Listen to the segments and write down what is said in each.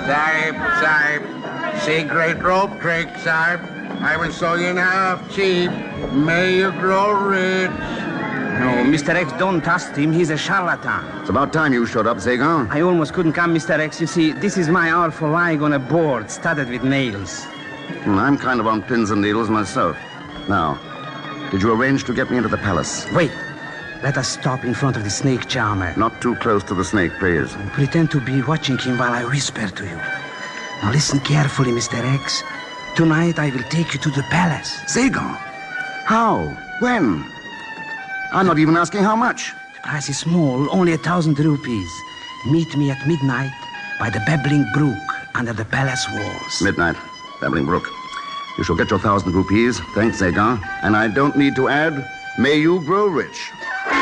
Sahib. See great rope trick, Sahib. I will show you now cheap. May you grow rich. No, Mr. X, don't trust him. He's a charlatan. It's about time you showed up, Zagan. I almost couldn't come, Mr. X. You see, this is my hour for lying on a board studded with nails. I'm kind of on pins and needles myself. Now, did you arrange to get me into the palace? Wait. Let us stop in front of the snake charmer. Not too close to the snake, please. Pretend to be watching him while I whisper to you. Now listen carefully, Mr. X. Tonight I will take you to the palace. Zagan? How? When? I'm not even asking how much. The price is small, only 1,000 rupees. Meet me at midnight by the Babbling Brook under the palace walls. Midnight, Babbling Brook. You shall get your 1,000 rupees. Thanks, Zagan. And I don't need to add, may you grow rich.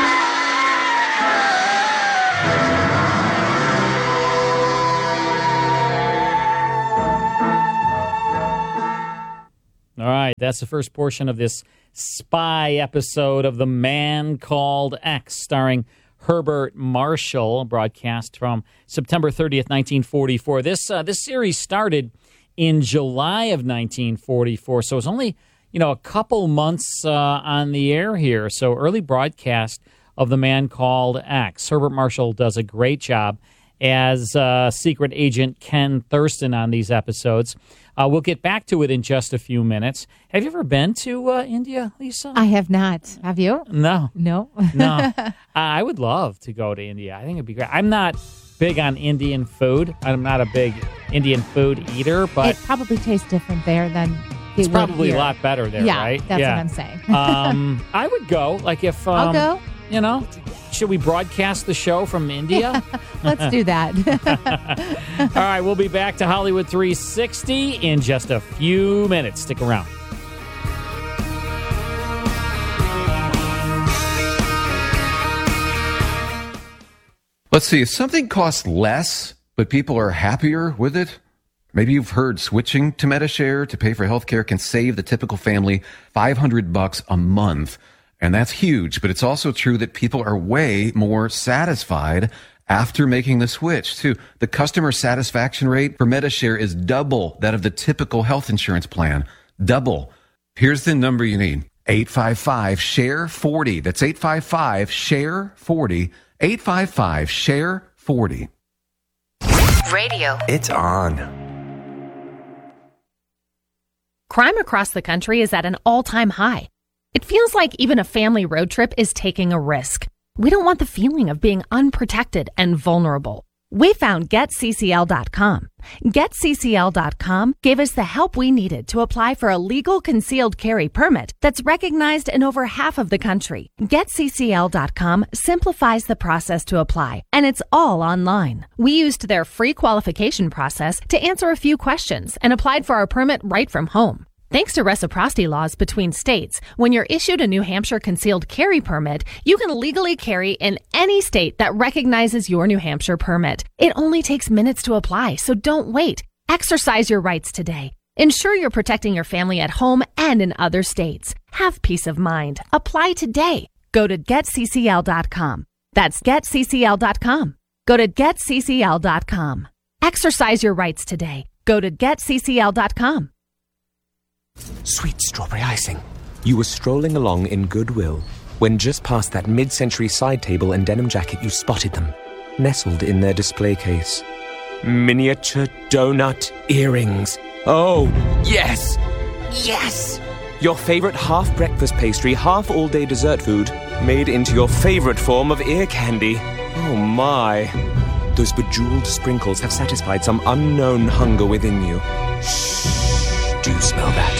All right, that's the first portion of this spy episode of The Man Called X, starring Herbert Marshall, broadcast from September 30th, 1944. This series started in July of 1944, so it's only, a couple months on the air here. So early broadcast of The Man Called X. Herbert Marshall does a great job as secret agent Ken Thurston on these episodes. We'll get back to it in just a few minutes. Have you ever been to India, Lisa? I have not. Have you? No. No? No. I would love to go to India. I think it'd be great. I'm not big on Indian food. I'm not a big Indian food eater, but... It probably tastes different there than it's probably here. a lot better there, right? That's what I'm saying. I would go. Like if... I'll go. Should we broadcast the show from India? Let's do that. All right, we'll be back to Hollywood 360 in just a few minutes. Stick around. Let's see, if something costs less, but people are happier with it, maybe you've heard switching to Medi-Share to pay for healthcare can save the typical family $500 a month. And that's huge, but it's also true that people are way more satisfied after making the switch, too. The customer satisfaction rate for Medi-Share is double that of the typical health insurance plan. Double. Here's the number you need. 855-SHARE-40. That's 855-SHARE-40. 855-SHARE-40. Radio. It's on. Crime across the country is at an all-time high. It feels like even a family road trip is taking a risk. We don't want the feeling of being unprotected and vulnerable. We found GetCCL.com. GetCCL.com gave us the help we needed to apply for a legal concealed carry permit that's recognized in over half of the country. GetCCL.com simplifies the process to apply, and it's all online. We used their free qualification process to answer a few questions and applied for our permit right from home. Thanks to reciprocity laws between states, when you're issued a New Hampshire concealed carry permit, you can legally carry in any state that recognizes your New Hampshire permit. It only takes minutes to apply, so don't wait. Exercise your rights today. Ensure you're protecting your family at home and in other states. Have peace of mind. Apply today. Go to GetCCL.com. That's GetCCL.com. Go to GetCCL.com. Exercise your rights today. Go to GetCCL.com. Sweet strawberry icing. You were strolling along in Goodwill when just past that mid-century side table and denim jacket you spotted them, nestled in their display case. Miniature donut earrings. Oh, yes! Yes! Your favorite half-breakfast pastry, half-all-day dessert food, made into your favorite form of ear candy. Oh my. Those bejeweled sprinkles have satisfied some unknown hunger within you. Shh. Do you smell that?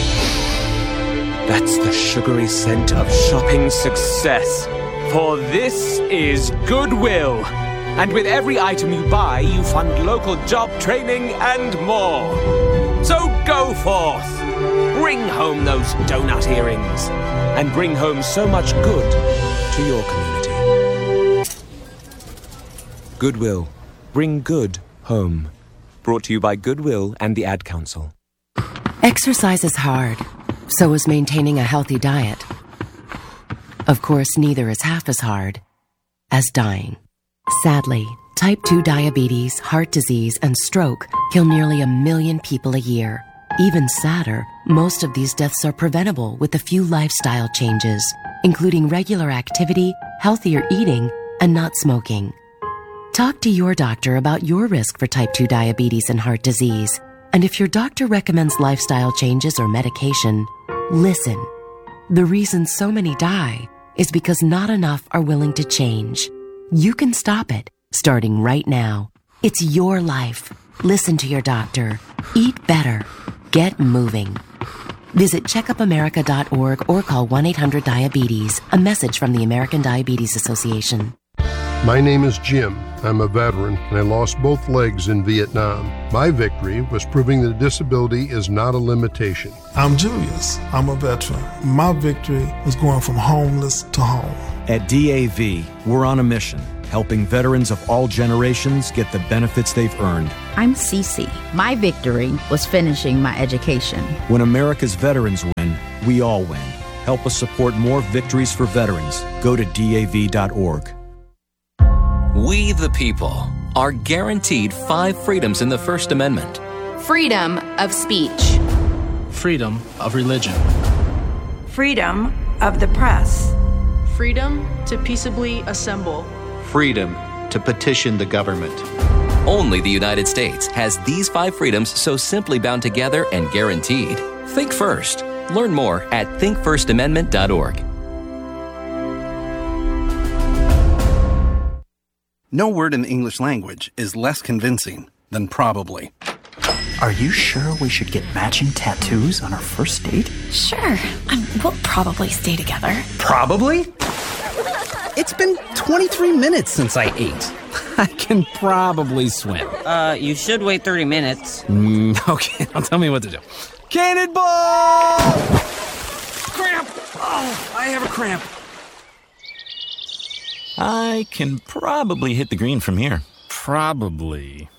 That's the sugary scent of shopping success. For this is Goodwill. And with every item you buy, you fund local job training and more. So go forth. Bring home those donut earrings. And bring home so much good to your community. Goodwill. Bring good home. Brought to you by Goodwill and the Ad Council. Exercise is hard, so is maintaining a healthy diet. Of course, neither is half as hard as dying. Sadly, Type 2 diabetes, heart disease, and stroke kill nearly 1 million people a year. Even sadder, most of these deaths are preventable with a few lifestyle changes, including regular activity, healthier eating, and not smoking. Talk to your doctor about your risk for type 2 diabetes and heart disease. And if your doctor recommends lifestyle changes or medication, listen. The reason so many die is because not enough are willing to change. You can stop it, starting right now. It's your life. Listen to your doctor. Eat better. Get moving. Visit checkupamerica.org or call 1-800-DIABETES. A message from the American Diabetes Association. My name is Jim. I'm a veteran, and I lost both legs in Vietnam. My victory was proving that disability is not a limitation. I'm Julius. I'm a veteran. My victory was going from homeless to home. At DAV, we're on a mission, helping veterans of all generations get the benefits they've earned. I'm Cece. My victory was finishing my education. When America's veterans win, we all win. Help us support more victories for veterans. Go to DAV.org. We, the people, are guaranteed 5 freedoms in the First Amendment. Freedom of speech. Freedom of religion. Freedom of the press. Freedom to peaceably assemble. Freedom to petition the government. Only the United States has these 5 freedoms so simply bound together and guaranteed. Think first. Learn more at thinkfirstamendment.org. No word in the English language is less convincing than probably. Are you sure we should get matching tattoos on our first date? Sure. We'll probably stay together. Probably? It's been 23 minutes since I ate. I can probably swim. You should wait 30 minutes. Okay, now tell me what to do. Cannonball! Cramp! Oh, I have a cramp. I can probably hit the green from here. Probably.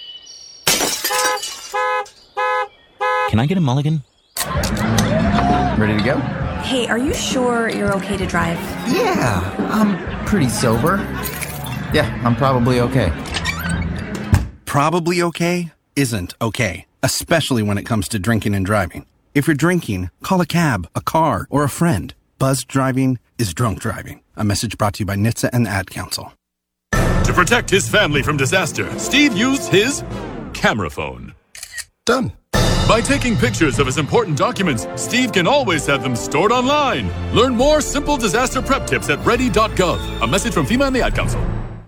Can I get a mulligan? Ready to go? Hey, are you sure you're okay to drive? Yeah, I'm pretty sober. Yeah, I'm probably okay. Probably okay isn't okay, especially when it comes to drinking and driving. If you're drinking, call a cab, a car, or a friend. Buzzed driving is drunk driving. A message brought to you by NHTSA and the Ad Council. To protect his family from disaster, Steve used his camera phone. Done. By taking pictures of his important documents, Steve can always have them stored online. Learn more simple disaster prep tips at ready.gov. A message from FEMA and the Ad Council.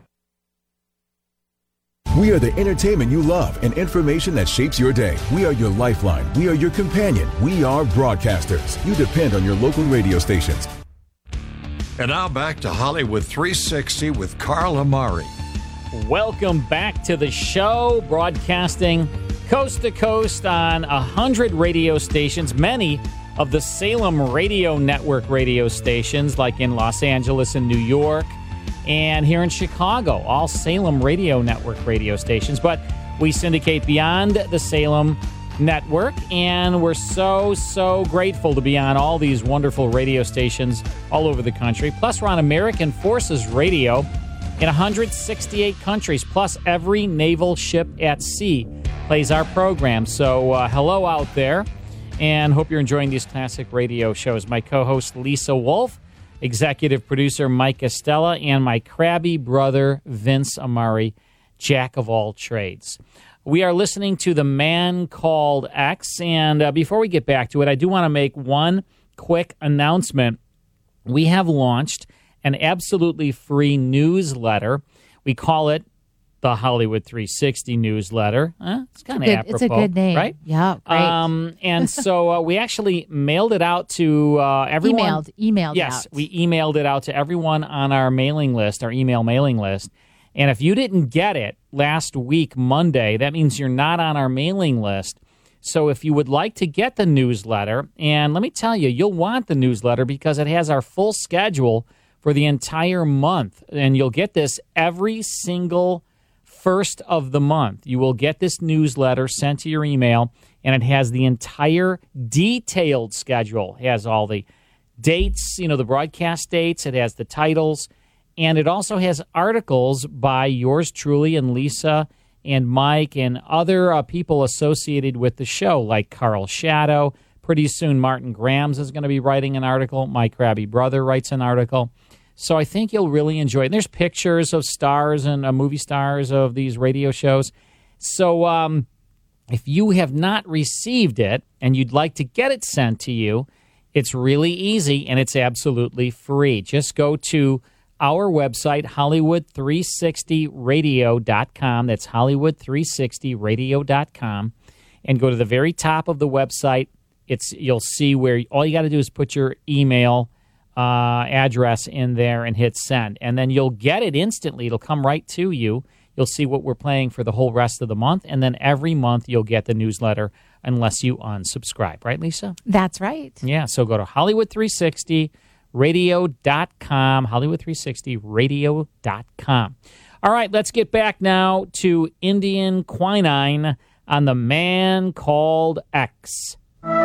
We are the entertainment you love and information that shapes your day. We are your lifeline. We are your companion. We are broadcasters. You depend on your local radio stations. And now back to Hollywood 360 with Carl Amari. Welcome back to the show, broadcasting coast to coast on 100 radio stations, many of the Salem Radio Network radio stations, like in Los Angeles and New York, and here in Chicago, all Salem Radio Network radio stations. But we syndicate beyond the Salem network, and we're so grateful to be on all these wonderful radio stations all over the country. Plus, we're on American Forces Radio in 168 countries, plus every naval ship at sea plays our program. So hello out there, and hope you're enjoying these classic radio shows. My co-host Lisa Wolf, executive producer Mike Estella, and my crabby brother Vince Amari, jack of all trades. We are listening to The Man Called X, and before we get back to it, I do want to make one quick announcement. We have launched an absolutely free newsletter. We call it the Hollywood 360 newsletter. It's kind of apropos. It's a good name, right? Yeah, great. And so we actually mailed it out to everyone. Emailed Yes, out. we emailed it out to everyone on our mailing list, our email mailing list. And if you didn't get it last week, Monday, that means you're not on our mailing list. So if you would like to get the newsletter, and let me tell you, you'll want the newsletter because it has our full schedule for the entire month. And you'll get this every single first of the month. You will get this newsletter sent to your email, and it has the entire detailed schedule. It has all the dates, the broadcast dates. It has the titles. And it also has articles by yours truly and Lisa and Mike and other people associated with the show, like Carl Shadow. Pretty soon, Martin Grams is going to be writing an article. My Crabby Brother writes an article. So I think you'll really enjoy it. And there's pictures of stars and movie stars of these radio shows. So if you have not received it and you'd like to get it sent to you, it's really easy and it's absolutely free. Just go to our website, Hollywood360radio.com. That's Hollywood360radio.com. And go to the very top of the website. You'll see where all you got to do is put your email address in there and hit send. And then you'll get it instantly. It'll come right to you. You'll see what we're playing for the whole rest of the month. And then every month you'll get the newsletter unless you unsubscribe. Right, Lisa? That's right. Yeah, so go to Hollywood360radio.com, Hollywood360radio.com. All right, let's get back now to Indian Quinine on The Man Called X.